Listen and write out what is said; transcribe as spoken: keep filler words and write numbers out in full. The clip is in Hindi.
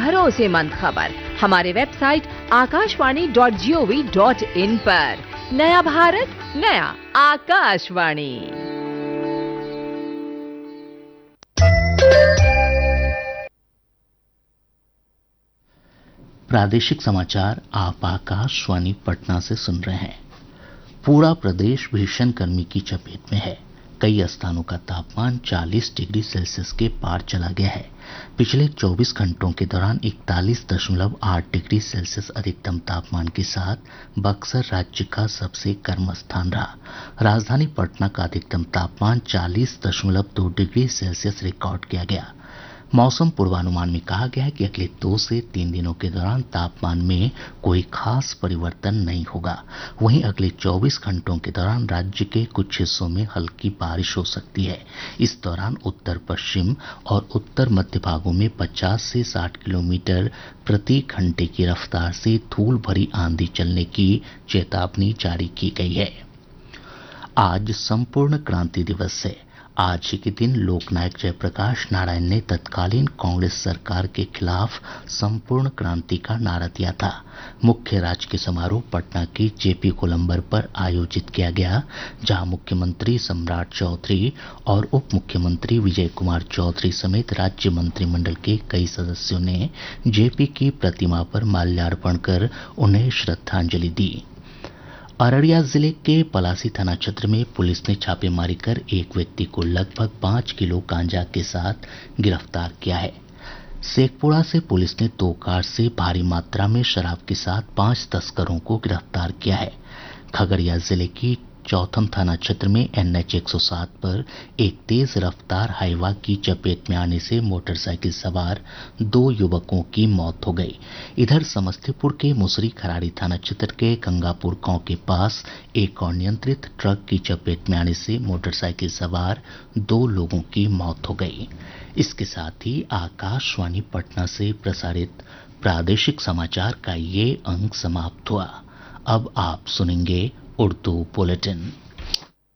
भरोसेमंद खबर हमारे website Akashvani dot G O V dot in पर। नया भारत, नया आकाशवाणी। प्रादेशिक समाचार आप आकाशवाणी पटना से सुन रहे हैं। पूरा प्रदेश भीषण गर्मी की चपेट में है। कई स्थानों का तापमान चालीस डिग्री सेल्सियस के पार चला गया है। पिछले चौबीस घंटों के दौरान इकतालीस दशमलव आठ डिग्री सेल्सियस अधिकतम तापमान के साथ बक्सर राज्य का सबसे गर्म स्थान रहा। राजधानी पटना का अधिकतम तापमान चालीस दशमलव दो डिग्री सेल्सियस रिकॉर्ड किया गया। मौसम पूर्वानुमान में कहा गया है कि अगले दो से तीन दिनों के दौरान तापमान में कोई खास परिवर्तन नहीं होगा। वहीं अगले चौबीस घंटों के दौरान राज्य के कुछ हिस्सों में हल्की बारिश हो सकती है। इस दौरान उत्तर पश्चिम और उत्तर मध्य भागों में पचास से साठ किलोमीटर प्रति घंटे की रफ्तार से धूल भरी आंधी चलने की चेतावनी जारी की गई है। आज संपूर्ण क्रांति दिवस है। आज ही के दिन लोकनायक जयप्रकाश नारायण ने तत्कालीन कांग्रेस सरकार के खिलाफ संपूर्ण क्रांति का नारा दिया था। मुख्य राजकीय समारोह पटना की जेपी गोलंबर पर आयोजित किया गया, जहां मुख्यमंत्री सम्राट चौधरी और उप मुख्यमंत्री विजय कुमार चौधरी समेत राज्य मंत्रिमंडल के कई सदस्यों ने जेपी की प्रतिमा पर माल्यार्पण कर उन्हें श्रद्धांजलि दी। अररिया जिले के पलासी थाना क्षेत्र में पुलिस ने छापेमारी कर एक व्यक्ति को लगभग पाँच किलो गांजा के साथ गिरफ्तार किया है। शेखपुरा से पुलिस ने दो कार से भारी मात्रा में शराब के साथ पांच तस्करों को गिरफ्तार किया है। खगड़िया जिले की चौथम थाना क्षेत्र में एन एच एक सौ सात पर एक तेज रफ्तार हाईवा की चपेट में आने से मोटरसाइकिल सवार दो युवकों की मौत हो गई। इधर समस्तीपुर के मुसरी खराड़ी थाना क्षेत्र के गंगापुर गांव के पास एक अनियंत्रित ट्रक की चपेट में आने से मोटरसाइकिल सवार दो लोगों की मौत हो गई। इसके साथ ही आकाशवाणी पटना से प्रसारित प्रादेशिक समाचार का ये अंक समाप्त हुआ। अब आप सुनेंगे उर्दू बुलेटिन।